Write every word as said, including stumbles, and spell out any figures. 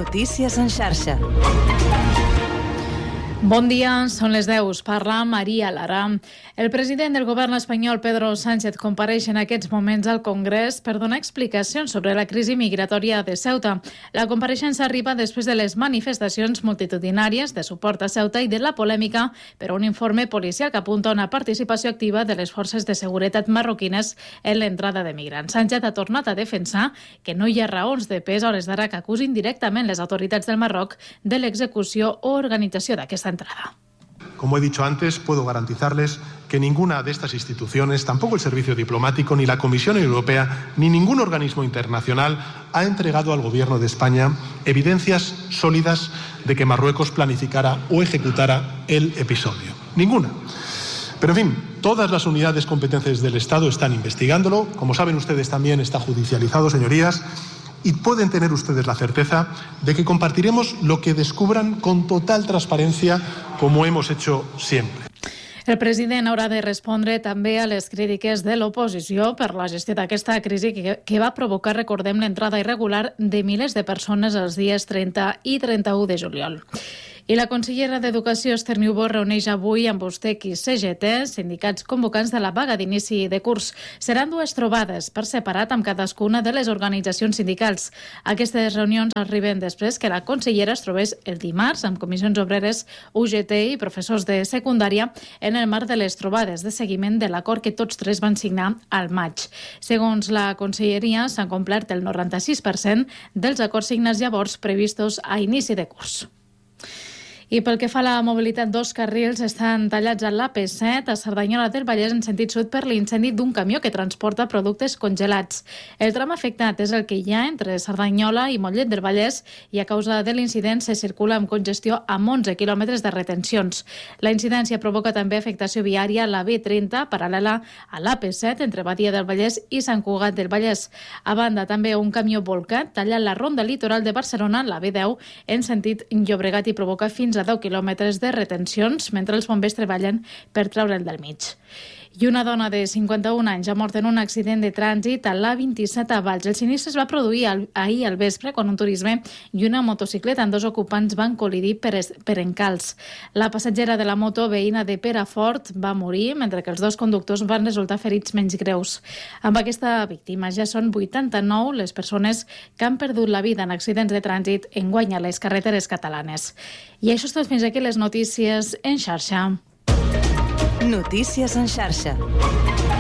Notícies en xarxa. Bon dia, són les deu. Us parla Maria Lara. El president del govern espanyol, Pedro Sánchez, compareix en aquests moments al Congrés per donar explicacions sobre la crisi migratòria de Ceuta. La compareixença arriba després de les manifestacions multitudinàries de suport a Ceuta i de la polèmica per un informe policial que apunta a una participació activa de les forces de seguretat marroquines en l'entrada de migrants. Sánchez ha tornat a defensar que no hi ha raons de pes a hores d'ara que acusin directament les autoritats del Marroc de l'execució o organització d'aquesta entrada. Como he dicho antes, puedo garantizarles que ninguna de estas instituciones, tampoco el Servicio Diplomático, ni la Comisión Europea, ni ningún organismo internacional ha entregado al Gobierno de España evidencias sólidas de que Marruecos planificara o ejecutara el episodio. Ninguna. Pero, en fin, todas las unidades competentes del Estado están investigándolo. Como saben ustedes, también está judicializado, señorías. Y pueden tener ustedes la certeza de que compartiremos lo que descubran con total transparencia, como hemos hecho siempre. El president haurà de respondre també a les crítiques de l'oposició per la gestió d'aquesta crisi que, que va provocar, recordem, l'entrada irregular de milers de persones els dies trenta i trenta-u de juliol. I la consellera d'Educació, Esther Niubó, reuneix avui amb USTEC i C G T, sindicats convocants de la vaga d'inici de curs. Seran dues trobades per separat amb cadascuna de les organitzacions sindicals. Aquestes reunions arriben després que la consellera es trobés el dimarts amb comissions obreres, U G T i professors de secundària en el marc de les trobades de seguiment de l'acord que tots tres van signar al maig. Segons la conselleria, s'han complert el noranta-sis per cent dels acords signats llavors previstos a inici de curs. I pel que fa a la mobilitat, dos carrils estan tallats a l'A P set a Cerdanyola del Vallès en sentit sud per l'incendi d'un camió que transporta productes congelats. El tram afectat és el que hi ha entre Cerdanyola i Mollet del Vallès i a causa de l'incident se circula amb congestió amb onze quilòmetres de retencions. La incidència provoca també afectació viària a la B trenta, paral·lela a l'A P set entre Badia del Vallès i Sant Cugat del Vallès. A banda, també un camió volcat talla la ronda litoral de Barcelona, la B deu, en sentit Llobregat i provoca fins a a deu quilòmetres de retencions mentre els bombers treballen per treure'l del mig. I una dona de cinquanta-un anys ha mort en un accident de trànsit a l'A vint-i-set a Valls. El sinistre es va produir ahir al vespre quan un turisme i una motocicleta amb dos ocupants van col·lidir per, es, per encalç. La passatgera de la moto, veïna de Perafort, va morir, mentre que els dos conductors van resultar ferits menys greus. Amb aquesta víctima ja són vuitanta-nou les persones que han perdut la vida en accidents de trànsit enguany a les carreteres catalanes. I això és tot, fins aquí les notícies en xarxa. Notícies en xarxa.